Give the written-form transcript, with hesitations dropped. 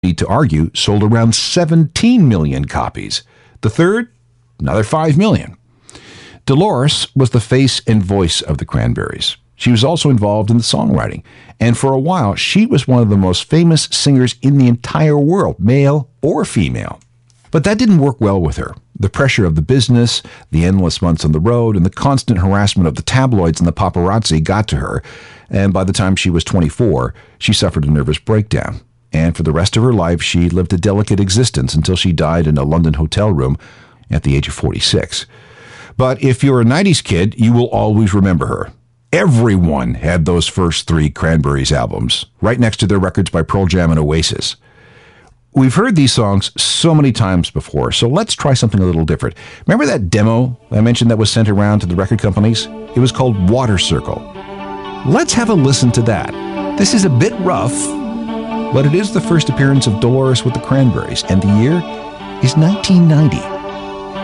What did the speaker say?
need to argue, sold around 17 million copies. The third, another 5 million. Dolores was the face and voice of the Cranberries. She was also involved in the songwriting, and for a while, she was one of the most famous singers in the entire world, male or female. But that didn't work well with her. The pressure of the business, the endless months on the road, and the constant harassment of the tabloids and the paparazzi got to her, and by the time she was 24, she suffered a nervous breakdown. And for the rest of her life, she lived a delicate existence until she died in a London hotel room at the age of 46. But if you're a 90s kid, you will always remember her. Everyone had those first 3 Cranberries albums, right next to their records by Pearl Jam and Oasis. We've heard these songs so many times before, so let's try something a little different. Remember that demo I mentioned that was sent around to the record companies? It was called Water Circle. Let's have a listen to that. This is a bit rough, but it is the first appearance of Dolores with the Cranberries, and the year is 1990.